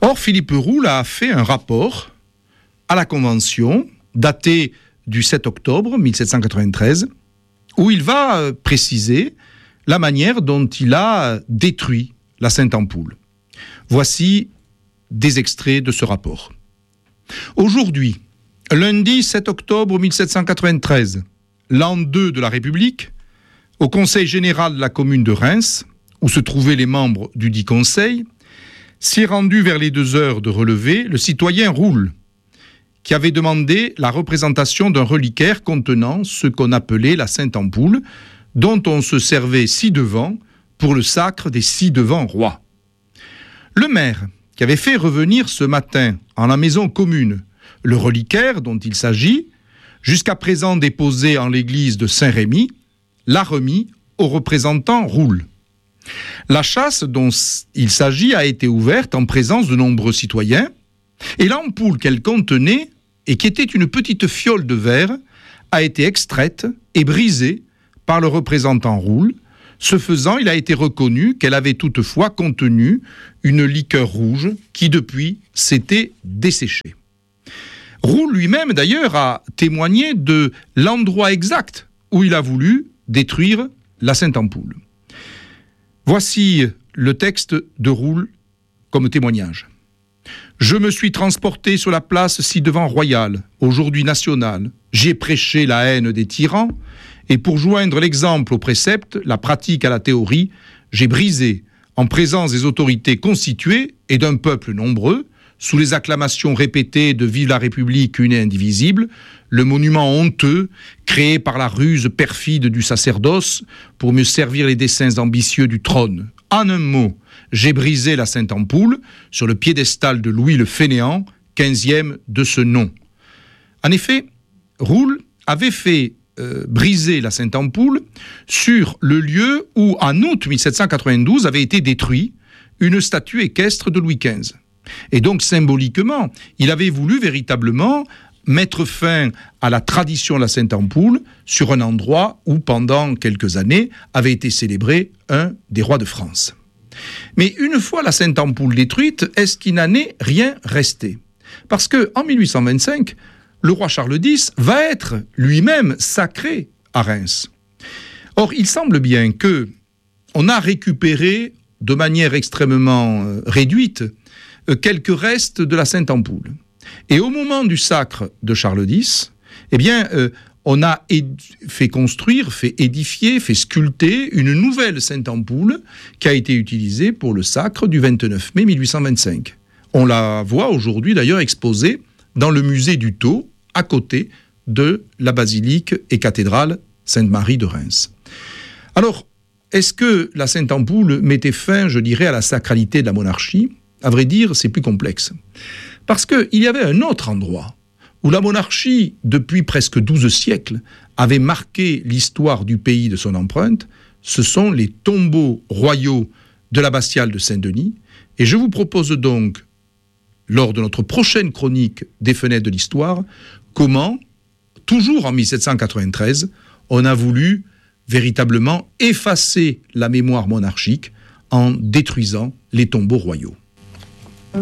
Or, Philippe Roule a fait un rapport à la Convention, daté du 7 octobre 1793, où il va préciser la manière dont il a détruit la Sainte-Ampoule. Voici des extraits de ce rapport. Aujourd'hui, lundi 7 octobre 1793, l'an 2 de la République, au Conseil général de la commune de Reims, où se trouvaient les membres du dit conseil, s'y est rendu vers les 2 heures de relevé le citoyen Roule, qui avait demandé la représentation d'un reliquaire contenant ce qu'on appelait la Sainte-Ampoule, dont on se servait ci-devant pour le sacre des ci-devant rois. Le maire, qui avait fait revenir ce matin en la maison commune le reliquaire dont il s'agit, jusqu'à présent déposé en l'église de Saint-Rémy, l'a remis au représentant Roule. La chasse dont il s'agit a été ouverte en présence de nombreux citoyens, et l'ampoule qu'elle contenait, et qui était une petite fiole de verre, a été extraite et brisée par le représentant Roule. Ce faisant, il a été reconnu qu'elle avait toutefois contenu une liqueur rouge qui, depuis, s'était desséchée. Roule lui-même, d'ailleurs, a témoigné de l'endroit exact où il a voulu détruire la Sainte-Ampoule. Voici le texte de Roule comme témoignage. « Je me suis transporté sur la place ci-devant royale, aujourd'hui nationale. J'ai prêché la haine des tyrans, et pour joindre l'exemple au précepte, la pratique à la théorie, j'ai brisé, en présence des autorités constituées et d'un peuple nombreux, sous les acclamations répétées de « Vive la République une et indivisible », le monument honteux créé par la ruse perfide du sacerdoce pour mieux servir les desseins ambitieux du trône. En un mot, j'ai brisé la Sainte-Ampoule sur le piédestal de Louis le Fainéant, 15e de ce nom. En effet, Roule avait fait briser la Sainte-Ampoule sur le lieu où, en août 1792, avait été détruite une statue équestre de Louis XV. Et donc, symboliquement, il avait voulu véritablement mettre fin à la tradition de la Sainte-Ampoule sur un endroit où, pendant quelques années, avait été célébré un des rois de France. Mais une fois la Sainte-Ampoule détruite, est-ce qu'il n'en est rien resté ? Parce qu'en 1825, le roi Charles X va être lui-même sacré à Reims. Or, il semble bien qu'on a récupéré de manière extrêmement réduite quelques restes de la Sainte-Ampoule. Et au moment du sacre de Charles X, on a fait construire, fait édifier, fait sculpter une nouvelle Sainte-Ampoule qui a été utilisée pour le sacre du 29 mai 1825. On la voit aujourd'hui d'ailleurs exposée dans le musée du Thau, à côté de la basilique et cathédrale Sainte-Marie de Reims. Alors, est-ce que la Sainte-Ampoule mettait fin, je dirais, à la sacralité de la monarchie ? À vrai dire, c'est plus complexe. Parce qu'il y avait un autre endroit où la monarchie, depuis presque 12 siècles, avait marqué l'histoire du pays de son empreinte. Ce sont les tombeaux royaux de l'abbatiale de Saint-Denis. Et je vous propose donc, lors de notre prochaine chronique des Fenêtres de l'Histoire, comment, toujours en 1793, on a voulu véritablement effacer la mémoire monarchique en détruisant les tombeaux royaux.